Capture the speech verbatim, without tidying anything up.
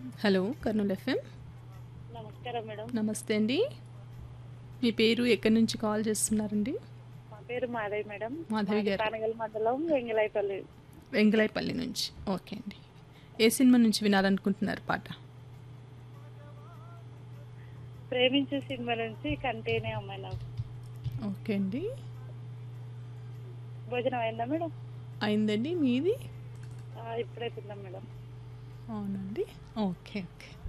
Hello Kurnool FM. నమస్కారం madam. నమస్తే అండి. మీ పేరు ఎక్కడి నుంచి కాల్ చేస్తున్నారండి? మా పేరు మాధవి మేడం. మాధవి మాది గారు పానగల్ మండలం వెంగళాయపల్లి. వెంగళాయపల్లి నుంచి. ఓకే అండి. ఏ సినిమా నుంచి వినాలనుకుంటున్నారు పాట? ప్రేమించే సినిమా నుంచి కంటేనే అమ్మాయి నాకు. ఓకే అండి. భోజనం అయిందా మేడం? అయిందండి. మీది? ఆ, ఇప్పుడే తిన్నాం మేడం. అవునండి. Okay okay